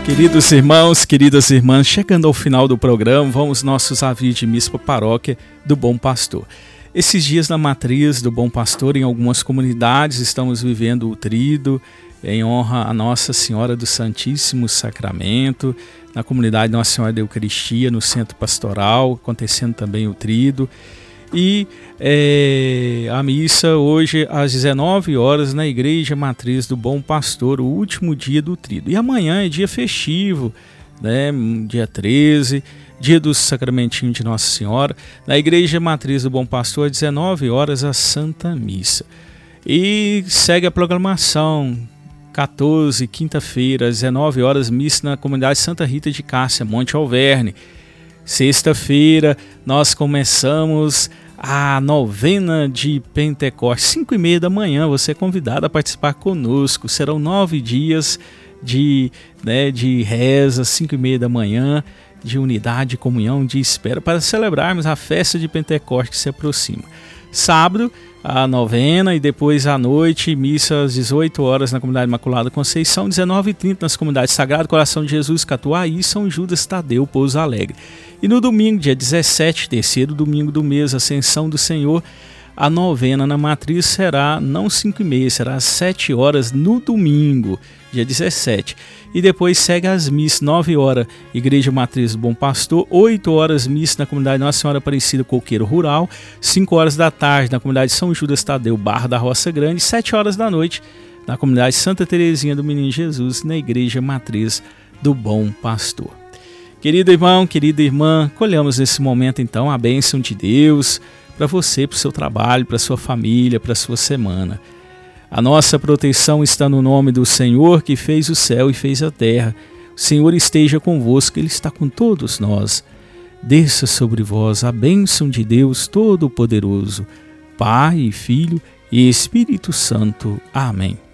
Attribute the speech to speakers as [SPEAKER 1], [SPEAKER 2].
[SPEAKER 1] Queridos irmãos, queridas irmãs, chegando ao final do programa, vamos nossos avisos de missa para a paróquia do Bom Pastor. Esses dias na matriz do Bom Pastor, em algumas comunidades, estamos vivendo o tríduo em honra a Nossa Senhora do Santíssimo Sacramento, na comunidade Nossa Senhora da Eucaristia, no Centro Pastoral, acontecendo também o tríduo. E a missa hoje às 19 horas na Igreja Matriz do Bom Pastor, o último dia do tríduo. E amanhã é dia festivo, né? Dia 13, dia do Sacramentinho de Nossa Senhora, na Igreja Matriz do Bom Pastor, às 19 horas, a Santa Missa. E segue a programação, 14, quinta-feira, às 19 horas, missa na comunidade Santa Rita de Cássia, Monte Alverne. Sexta-feira, nós começamos a novena de Pentecostes, 5h30 da manhã, você é convidado a participar conosco. Serão 9 dias de reza, 5h30 da manhã, de unidade, comunhão, de espera, para celebrarmos a festa de Pentecostes que se aproxima. Sábado, a novena, e depois à noite, missa às 18 horas na comunidade Imaculada Conceição, 19h30 nas comunidades Sagrado Coração de Jesus, Catuaí, São Judas Tadeu, Pouso Alegre. E no domingo, dia 17, terceiro domingo do mês, Ascensão do Senhor, a novena na matriz será não 5h30, será às 7 horas no domingo, dia 17. E depois segue as missas, 9 horas, Igreja Matriz do Bom Pastor, 8 horas, missa na comunidade Nossa Senhora Aparecida, Coqueiro Rural, 5 horas da tarde, na comunidade São Judas Tadeu, Barra da Roça Grande, 7 horas da noite, na comunidade Santa Terezinha do Menino Jesus, na Igreja Matriz do Bom Pastor. Querido irmão, querida irmã, colhamos nesse momento então a bênção de Deus para você, para o seu trabalho, para a sua família, para a sua semana. A nossa proteção está no nome do Senhor que fez o céu e fez a terra. O Senhor esteja convosco, Ele está com todos nós. Desça sobre vós a bênção de Deus Todo-Poderoso, Pai, Filho e Espírito Santo. Amém.